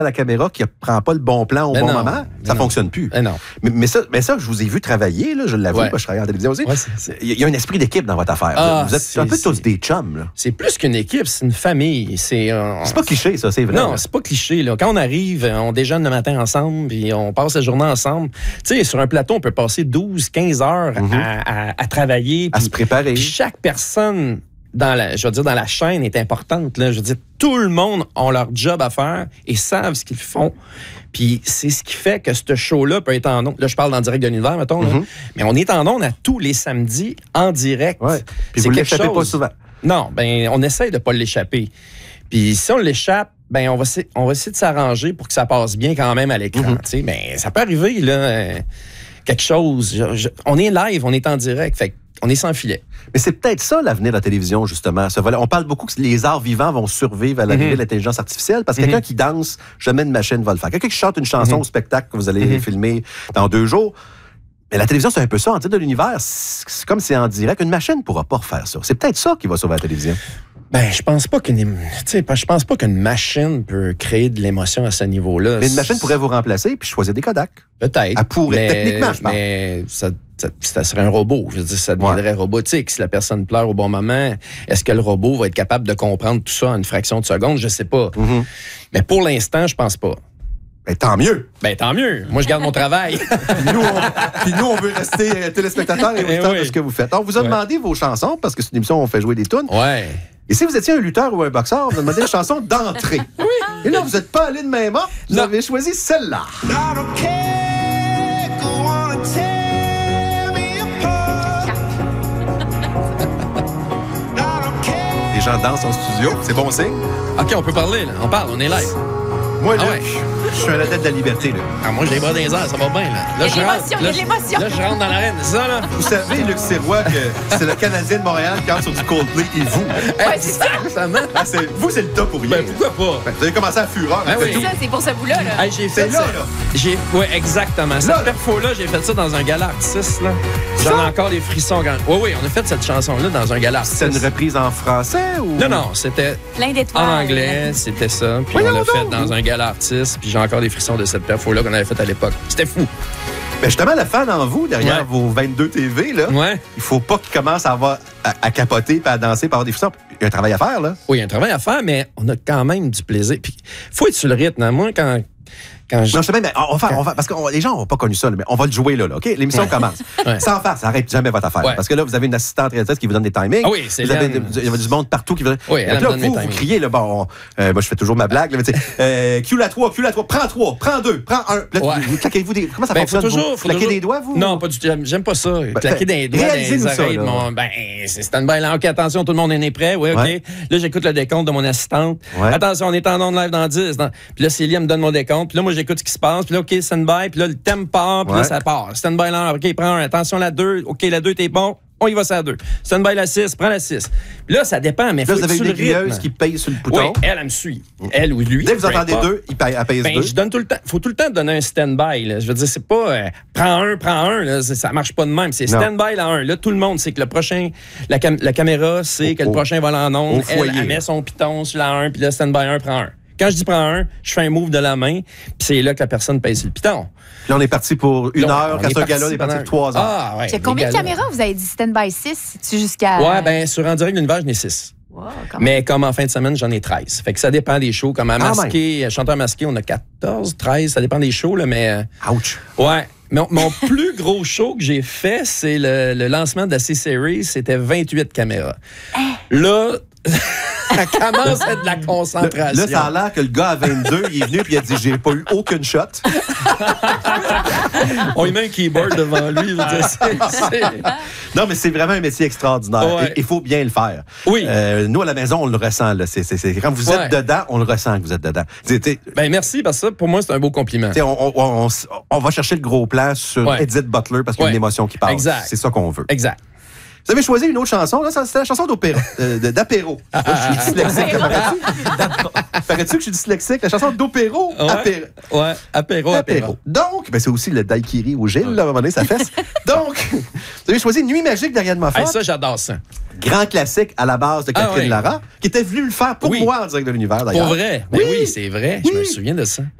la caméra qui prend pas le bon plan au bon moment, ça fonctionne plus. Non. Mais ça, je vous ai vu travailler, là, je l'avoue, je travaille en télévision aussi. Ouais, il y a un esprit d'équipe dans votre affaire. Vous êtes un peu tous des chums. Là. C'est plus qu'une équipe, c'est une famille. C'est pas cliché, ça, c'est vrai. Non, c'est pas cliché. Là. Quand on arrive, on déjeune le matin ensemble, puis on passe la journée ensemble. Tu sais, sur un plateau, on peut passer 12-15 heures à travailler. À se préparer. Puis chaque personne dans la chaîne est importante. Là. Je veux dire, tout le monde a leur job à faire et savent ce qu'ils font. Puis c'est ce qui fait que ce show-là peut être en ondes. Là, je parle d'en direct de l'univers, mettons. Là. Mais on est en ondes à tous les samedis en direct. Ouais. Puis vous ne l'échappez pas souvent. Non, on essaye de ne pas l'échapper. Puis si on l'échappe, on va essayer de s'arranger pour que ça passe bien quand même à l'écran. Mais ça peut arriver, là, quelque chose. On est live, on est en direct. Fait on est sans filet. Mais c'est peut-être ça l'avenir de la télévision, justement. On parle beaucoup que les arts vivants vont survivre à l'arrivée de l'intelligence artificielle parce que quelqu'un qui danse, jamais une machine va le faire. Quelqu'un qui chante une chanson au spectacle que vous allez filmer dans 2 jours. Mais la télévision, c'est un peu ça. En titre de l'univers, c'est comme c'est en direct. Une machine ne pourra pas refaire ça. C'est peut-être ça qui va sauver la télévision. Je pense pas qu'une machine peut créer de l'émotion à ce niveau-là. Mais une machine pourrait vous remplacer puis choisir des Kodak. Peut-être. Elle pourrait, techniquement, je pense. Mais ça serait un robot. Je veux dire, ça deviendrait robotique. Si la personne pleure au bon moment, est-ce que le robot va être capable de comprendre tout ça en une fraction de seconde? Je sais pas. Mais pour l'instant, je pense pas. Tant mieux. Tant mieux. Moi, je garde mon travail. Puis nous, on veut rester téléspectateurs et auditeurs de ce que vous faites. On vous a demandé vos chansons, parce que c'est une émission où on fait jouer des tunes. Ouais. Et si vous étiez un lutteur ou un boxeur, on vous a demandé une chanson d'entrée. Oui. Et là, vous n'êtes pas allé de même mort. Vous avez choisi celle-là. Les gens dansent en studio. C'est bon signe. OK, on peut parler, là. On parle, on est live. Moi, là, je suis un adepte de la liberté, là. Moi, j'ai les bras dans les airs, ça va bien, là. Il y a de l'émotion. Là, je rentre dans l'arène, c'est ça, là? Vous savez, Luc Sirois, que c'est le Canadien de Montréal qui entre sur du Coldplay et vous. C'est ça, exactement. Vous, c'est le top pour rien. Pourquoi pas? Vous avez commencé à Fureur. C'est ça, c'est pour ce bout-là, là. J'ai fait ça. Oui, exactement. Cette perfo-là, j'ai fait ça dans un gala artiste, là. J'en ai encore des frissons. Oui, on a fait cette chanson-là dans un gala artiste. C'est une reprise en français ou? Non, c'était plein d'étoiles. En anglais, c'était ça. Puis on l'a fait dans un gala artiste. Puis j'ai encore des frissons de cette perfo-là qu'on avait faite à l'époque. C'était fou. Mais justement, le fan en vous, derrière vos 22 TV, là, il faut pas qu'il commence à capoter et à danser, par des frissons. Il y a un travail à faire, là. Oui, il y a un travail à faire, mais on a quand même du plaisir. Puis il faut être sur le rythme. Moi, quand Non, je sais bien, mais on va parce que les gens n'ont pas connu ça, mais on va le jouer là, OK? L'émission commence. Sans faire, ça n'arrête jamais votre affaire. Parce que là, vous avez une assistante réalisatrice qui vous donne des timings. Oui, c'est il y a du monde partout qui vous donne. Oui, elle là, vous criez, là, moi, je fais toujours ma blague, mais cue la 3, prends 3, prends 2, prends 1. Là, vous claquez-vous des. Comment ça fonctionne? Vous claquez des doigts, vous? Non, pas du tout. J'aime pas ça. Claquer des doigts dans les oreilles. C'est stand-by là. OK, attention, tout le monde est prêt. Oui, OK. Là, j'écoute le décompte de mon assistante. Attention, on est en onde live dans 10. Puis là, Célie, elle me donne mon décompte. Puis là, moi, j'écoute ce qui se passe. Puis là, OK, stand-by. Puis là, le thème part. Puis là, ça part. Stand-by là, OK, prends 1. Attention, la 2. OK, la 2, t'es bon. On y va sur la 2. Stand-by la 6. Prends la 6. Puis là, ça dépend. Mais là, vous avez une aiguilleuse qui paye sur le bouton. Oui, elle me suit. Elle ou lui. Dès que vous entendez 2, elle pèse 2. Je donne tout le temps. Faut tout le temps donner un stand-by. Là. Je veux dire, c'est pas prends un. Là, ça marche pas de même. C'est stand-by la 1. Là, tout le monde sait que le prochain, la caméra sait que le prochain va en onde. Elle met son piton sur la 1. Puis là, stand-by 1, prends 1. Quand je dis prends 1, je fais un move de la main, puis c'est là que la personne pèse sur le piton. Puis là, on est parti pour 1 heure. Quand c'est un gala, on est parti pour 3 heures. Ah, ouais. Combien de caméras vous avez dit stand-by 6? C'est-tu jusqu'à. Ouais, sur En direct de l'univers, j'en ai 6. Wow, mais comme en fin de semaine, j'en ai 13. Fait que ça dépend des shows. Comme à Masqué, Chanteur Masqué, on a 14, 13. Ça dépend des shows, là, mais. Ouch! Ouais. Mon plus gros show que j'ai fait, c'est le lancement de la C-Series. C'était 28 caméras. Là. Ça commence à être de la concentration. Là, ça a l'air que le gars à 22, il est venu et il a dit « J'ai pas eu aucune shot. » On lui met un keyboard devant lui. Non, mais c'est vraiment un métier extraordinaire. Ouais. Il faut bien le faire. Oui. Nous, à la maison, on le ressent. Là. Quand vous êtes dedans, on le ressent que vous êtes dedans. Merci, parce que ça, pour moi, c'est un beau compliment. On va chercher le gros plan sur Edith Butler parce qu'il y a une émotion qui passe. Exact. C'est ça qu'on veut. Exact. Vous avez choisi une autre chanson, là, c'est la chanson d'opéra, d'apéro. Je suis dyslexique, paraît-tu que je suis dyslexique? La chanson d'opéro, apéro. Donc, c'est aussi le daiquiri au Gilles, là, à un moment donné, ça fesse. Donc, vous avez choisi Nuit magique d'Ariane Moffat. Ça, j'adore ça. Grand classique à la base de Catherine Lara, qui était venue le faire pour moi en direct de l'univers, d'ailleurs. Pour vrai? Oui, c'est vrai. Je me souviens de ça.